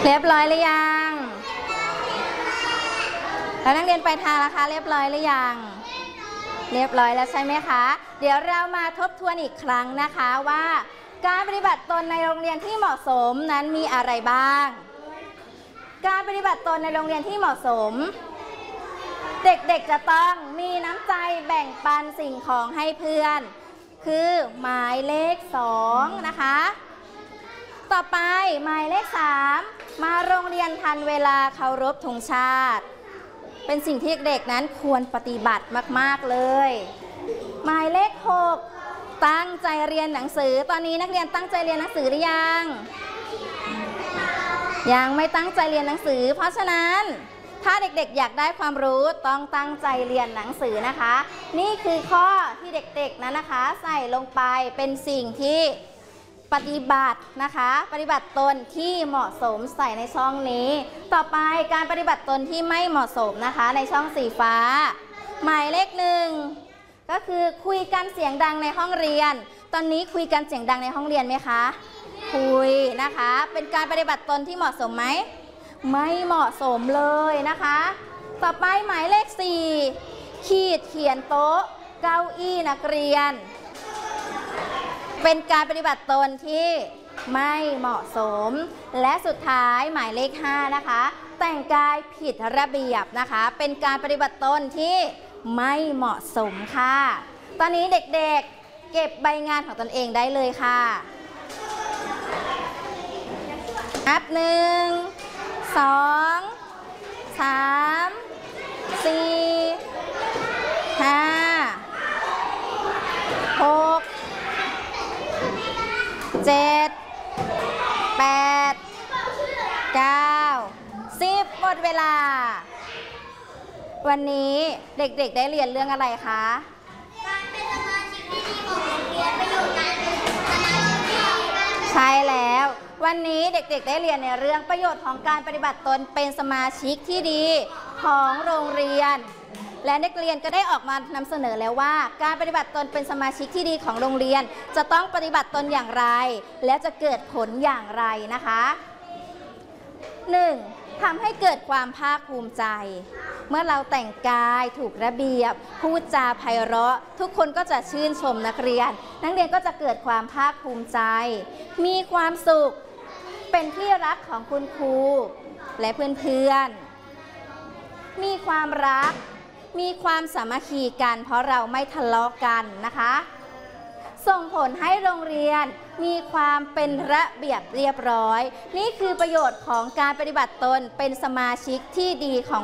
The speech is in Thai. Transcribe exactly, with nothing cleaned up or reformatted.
เรียบร้อยหรือยังแล้วนักเรียนไปทางราคาเรียบร้อยหรือยังเรียบร้อยแล้วใช่ไหมคะเดี๋ยวเรามาทบทวนอีกครั้งนะคะว่าการปฏิบัติตนในโรงเรียนที่เหมาะสมนั้นมีอะไรบ้างการปฏิบัติตนในโรงเรียนที่เหมาะสมเด็กๆจะต้องมีน้ำใจแบ่งปันสิ่งของให้เพื่อนคือหมายเลขสองนะคะต่อไปหมายเลขสามมาโรงเรียนทันเวลาเคารพธงชาติเป็นสิ่งที่เด็กๆนั้นควรปฏิบัติมากๆเลยหมายเลขหกตั้งใจเรียนหนังสือตอนนี้นักเรียนตั้งใจเรียนหนังสือหรือยังยังไม่ตั้งใจเรียนหนังสือเพราะฉะนั้นถ้าเด็กๆอยากได้ความรู้ต้องตั้งใจเรียนหนังสือนะคะนี่คือข้อที่เด็กๆนั้นนะคะใส่ลงไปเป็นสิ่งที่ปฏิบัตินะคะปฏิบัติตนที่เหมาะสมใส่ในช่องนี้ต่อไปการปฏิบัติตนที่ไม่เหมาะสมนะคะในช่องสีฟ้าหมายเลขหนึ่งก็คือคุยกันเสียงดังในห้องเรียนตอนนี้คุยกันเสียงดังในห้องเรียนไหมคะคุยนะคะเป็นการปฏิบัติตนที่เหมาะสมไหมไม่เหมาะสมเลยนะคะต่อไปหมายเลขสี่ขีดเขียนโต๊ะเก้าอี้นักเรียนเป็นการปฏิบัติตนที่ไม่เหมาะสมและสุดท้ายหมายเลขห้านะคะแต่งกายผิดระเบียบนะคะเป็นการปฏิบัติตนที่ไม่เหมาะสมค่ะตอนนี้เด็กๆเก็บใบงานของตนเองได้เลยค่ะนับหนึ่งสองสามสี่ห้าหกเจ็ดแปดเก้าสิบหมดเวลาวันนี้เด็กๆได้เรียนเรื่องอะไรคะการเป็นสมาชิกที่ดีของโรงเรียนประโยชน์การเป็นสมาชิกที่ดีใช่แล้ววันนี้เด็กๆได้เรียนในเรื่องประโยชน์ของการปฏิบัติตนเป็นสมาชิกที่ดีของโรงเรียนและนักเรียนก็ได้ออกมานำเสนอแล้วว่าการปฏิบัติตนเป็นสมาชิกที่ดีของโรงเรียนจะต้องปฏิบัติตนอย่างไรและจะเกิดผลอย่างไรนะคะหนึ่งทำให้เกิดความภาคภูมิใจเมื่อเราแต่งกายถูกระเบียบพูดจาไพเราะทุกคนก็จะชื่นชมนักเรียนนักเรียนก็จะเกิดความภาคภูมิใจมีความสุขเป็นที่รักของคุณครูและเพื่อนๆมีความรักมีความสามัคคีกันเพราะเราไม่ทะเลาะกันนะคะส่งผลให้โรงเรียนมีความเป็นระเบียบเรียบร้อยนี่คือประโยชน์ของการปฏิบัติตนเป็นสมาชิกที่ดีของ